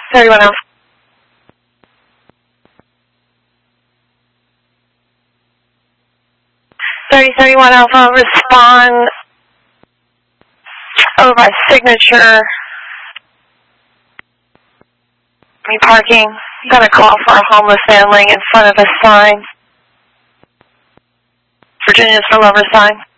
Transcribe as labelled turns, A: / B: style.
A: 31 Alpha. 3031 Alpha, respond over by Signature. Parking. Got a call for a homeless man laying in front of a sign. Virginia's for Lover sign.